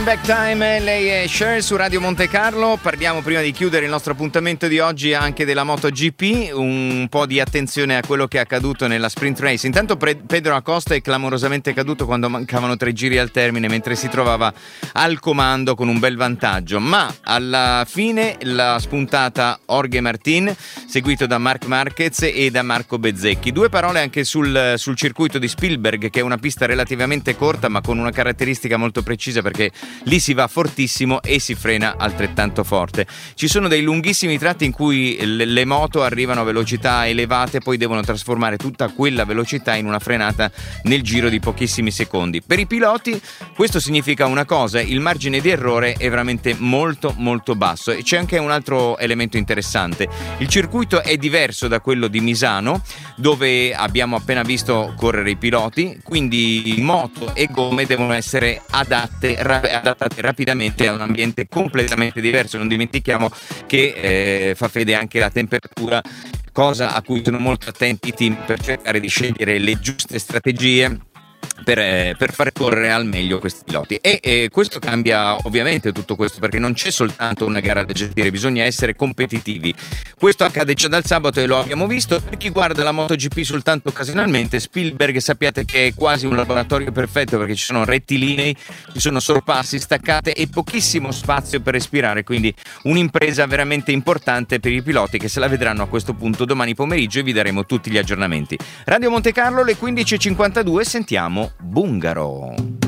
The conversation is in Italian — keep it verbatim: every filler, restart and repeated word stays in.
Back time, lei è Cher su Radio Monte Carlo. Parliamo prima di chiudere il nostro appuntamento di oggi anche della MotoGP, un po' di attenzione a quello che è accaduto nella sprint race. Intanto Pedro Acosta è clamorosamente caduto quando mancavano tre giri al termine, mentre si trovava al comando con un bel vantaggio, ma alla fine l'ha spuntata Jorge Martin, seguito da Marc Marquez e da Marco Bezzecchi. Due parole anche sul, sul circuito di Spielberg, che è una pista relativamente corta ma con una caratteristica molto precisa, perché lì si va fortissimo e si frena altrettanto forte. Ci sono dei lunghissimi tratti in cui le, le moto arrivano a velocità elevate, poi devono trasformare tutta quella velocità in una frenata nel giro di pochissimi secondi. Per i piloti questo significa una cosa: il margine di errore è veramente molto molto basso. E c'è anche un altro elemento interessante: il circuito è diverso da quello di Misano, dove abbiamo appena visto correre i piloti, quindi moto e gomme devono essere adatte adattate rapidamente a un ambiente completamente diverso. Non dimentichiamo che eh, fa fede anche la temperatura, cosa a cui sono molto attenti i team per cercare di scegliere le giuste strategie Per, eh, per far correre al meglio questi piloti. E eh, questo cambia ovviamente tutto questo, perché non c'è soltanto una gara da gestire, bisogna essere competitivi. Questo accade già dal sabato e lo abbiamo visto. Per chi guarda la MotoGP soltanto occasionalmente, Spielberg sappiate che è quasi un laboratorio perfetto, perché ci sono rettilinei, ci sono sorpassi, staccate e pochissimo spazio per respirare, quindi un'impresa veramente importante per i piloti, che se la vedranno a questo punto domani pomeriggio, e vi daremo tutti gli aggiornamenti. Radio Monte Carlo, le quindici e cinquantadue, sentiamo Bungaro.